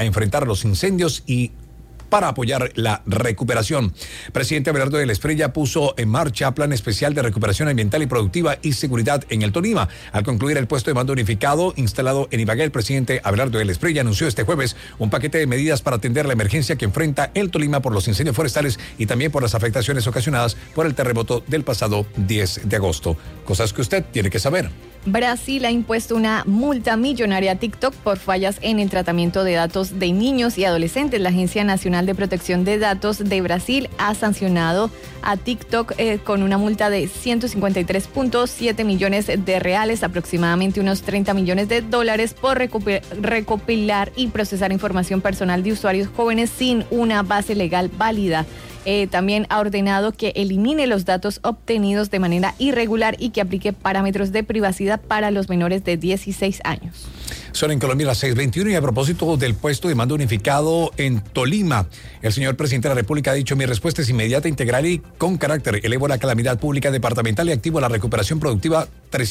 a enfrentar los incendios y para apoyar la recuperación. Presidente Abelardo de la Espriella puso en marcha plan especial de recuperación ambiental y productiva y seguridad en el Tolima. Al concluir el puesto de mando unificado instalado en Ibagué, el presidente Abelardo de la Espriella anunció este jueves un paquete de medidas para atender la emergencia que enfrenta el Tolima por los incendios forestales y también por las afectaciones ocasionadas por el terremoto del pasado 10 de agosto. Cosas que usted tiene que saber. Brasil ha impuesto una multa millonaria a TikTok por fallas en el tratamiento de datos de niños y adolescentes. La Agencia Nacional de Protección de Datos de Brasil ha sancionado a TikTok con una multa de 153.7 millones de reales, aproximadamente unos 30 millones de dólares, por recopilar y procesar información personal de usuarios jóvenes sin una base legal válida. También ha ordenado que elimine los datos obtenidos de manera irregular y que aplique parámetros de privacidad para los menores de 16 años. Son en Colombia las 6:21 y a propósito del puesto de mando unificado en Tolima, el señor presidente de la República ha dicho: mi respuesta es inmediata, integral y con carácter. Elevo la calamidad pública departamental y activo la recuperación productiva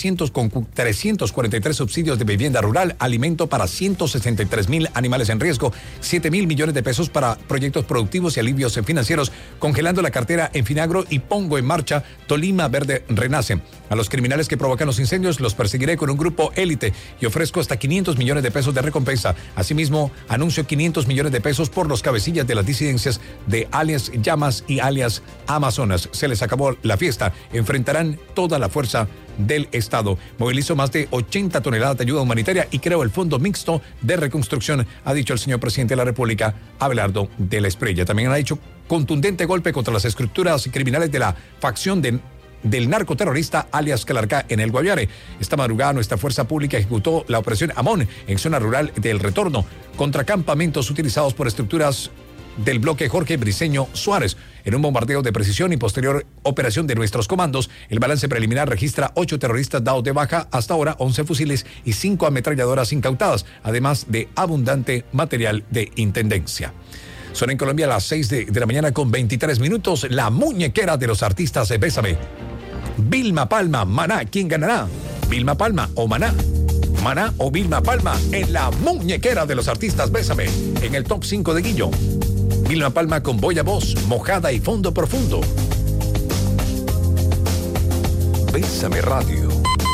343 subsidios de vivienda rural, alimento para 163,000 animales en riesgo, 7,000 millones de pesos para proyectos productivos y alivios financieros, congelando la cartera en Finagro y pongo en marcha Tolima Verde Renace. A los criminales que provocan los incendios los perseguiré con un grupo élite y ofrezco hasta 500 millones de pesos de recompensa. Asimismo, anuncio 500 millones de pesos por los cabecillas de las disidencias de alias Llamas y alias Amazonas. Se les acabó la fiesta. Enfrentarán toda la fuerza del Estado. Movilizo más de 80 toneladas de ayuda humanitaria y creo el Fondo Mixto de Reconstrucción, ha dicho el señor presidente de la República, Abelardo de la Espriella. También ha dicho contundente golpe contra las estructuras criminales de la facción del narcoterrorista alias Calarcá en el Guaviare. Esta madrugada nuestra fuerza pública ejecutó la operación Amón en zona rural del Retorno contra campamentos utilizados por estructuras del bloque Jorge Briceño Suárez. En un bombardeo de precisión y posterior operación de nuestros comandos, el balance preliminar registra 8 terroristas dados de baja, hasta ahora 11 fusiles y 5 ametralladoras incautadas, además de abundante material de intendencia. Son en Colombia las 6 de la mañana con 23 minutos. La muñequera de los artistas de Bésame. Vilma Palma, Maná, ¿quién ganará? Vilma Palma o Maná. Maná o Vilma Palma en la muñequera de los artistas Bésame. En el top 5 de Guillo. Vilma Palma con Voy a Voz, Mojada y Fondo Profundo. Bésame Radio.